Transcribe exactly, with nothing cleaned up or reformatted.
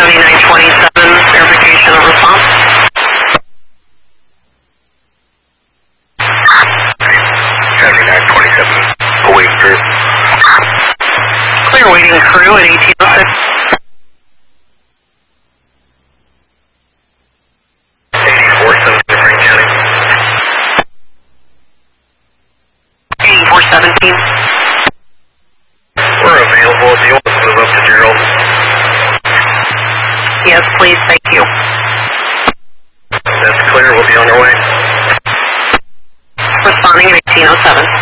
seventy-nine twenty-seven, verification of response. seventy-nine twenty-seven, awaiting crew. Clear waiting crew at eighteen oh six. eighty-four seventeen, Frank County. eighty-four seventeen. We're available. Do you want us to move up to Gerald? Yes, please, thank you. That's clear. We'll be on our way. Responding at eighteen oh seven.